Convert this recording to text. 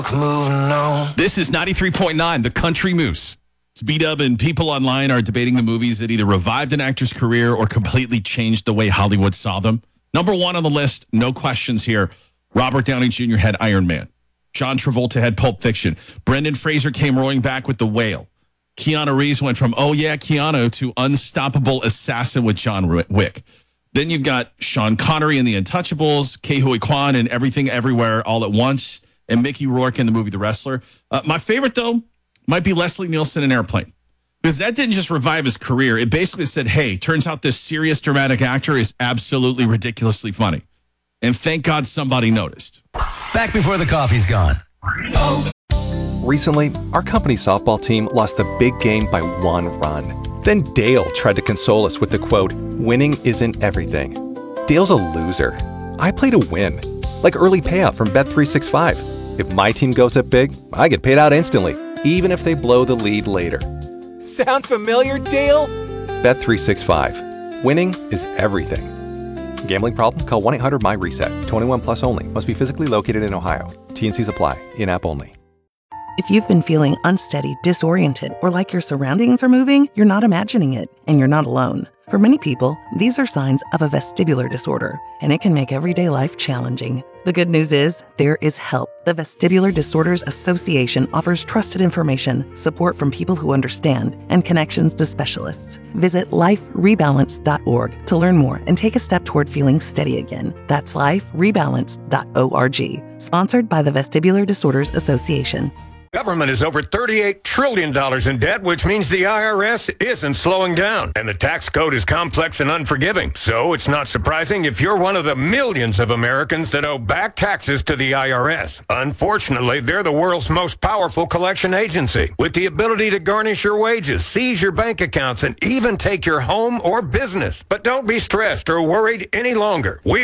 Moving on. This is 93.9, The Country Moose. It's B-Dub, and people online are debating the movies that either revived an actor's career or completely changed the way Hollywood saw them. Number one on the list, no questions here, Robert Downey Jr. had Iron Man. John Travolta had Pulp Fiction. Brendan Fraser came roaring back with The Whale. Keanu Reeves went from, oh yeah, Keanu, to unstoppable assassin with John Wick. Then you've got Sean Connery in The Untouchables, Ke Huy Quan in Everything Everywhere All at Once, and Mickey Rourke in the movie The Wrestler. My favorite, though, might be Leslie Nielsen in Airplane. Because that didn't just revive his career. It basically said, hey, turns out this serious dramatic actor is absolutely ridiculously funny. And thank God somebody noticed. Back before the coffee's gone. Recently, our company softball team lost the big game by 1 run. Then Dale tried to console us with the quote, winning isn't everything. Dale's a loser. I play to win. Like early payout from Bet365. If my team goes up big, I get paid out instantly, even if they blow the lead later. Sound familiar, Dale? Bet365. Winning is everything. Gambling problem? Call 1-800-MY-RESET. 21 plus only. Must be physically located in Ohio. T&Cs apply. In-app only. If you've been feeling unsteady, disoriented, or like your surroundings are moving, you're not imagining it, and you're not alone. For many people, these are signs of a vestibular disorder, and it can make everyday life challenging. The good news is, there is help. The Vestibular Disorders Association offers trusted information, support from people who understand, and connections to specialists. Visit liferebalance.org to learn more and take a step toward feeling steady again. That's liferebalance.org. Sponsored by the Vestibular Disorders Association. Government is over $38 trillion in debt, which means the IRS isn't slowing down. And the tax code is complex and unforgiving. So it's not surprising if you're one of the millions of Americans that owe back taxes to the IRS. Unfortunately, they're the world's most powerful collection agency, with the ability to garnish your wages, seize your bank accounts, and even take your home or business. But don't be stressed or worried any longer.